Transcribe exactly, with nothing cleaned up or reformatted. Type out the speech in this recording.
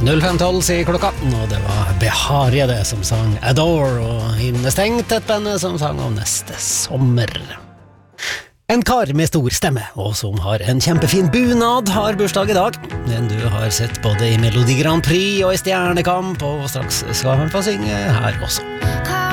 null fem tolv sier klokka, og det var Beharje det som sang Adore, og Innestengt et band som sang om neste sommer. En kar med stor stemme, og som har en kjempefin bunad, har bursdag i dag. Den du har sett både i Melodi Grand Prix og i Stjernekamp, og straks skal han få synge her også.